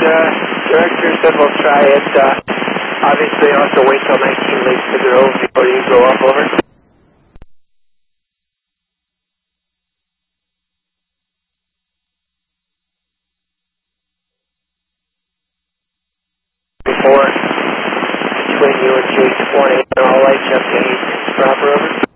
director said we'll try it. Obviously, you'll have to wait till 19 leaves to grow before you go up over. Before, between you and J20, all lights up to 8, proper over.